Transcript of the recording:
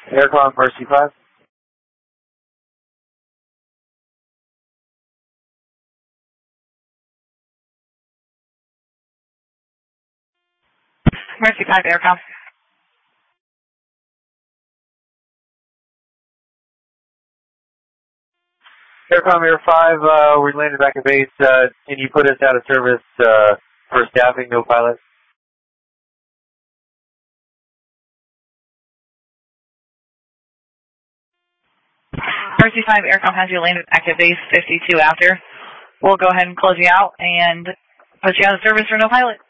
Aircom Mercy 5. Mercy 5, Aircom. Aircom Air 5, we landed back at base. Can you put us out of service for staffing, no pilot? Mercy 5, Aircom has you landed back at base 52 after. We'll go ahead and close you out and put you out of service for no pilot.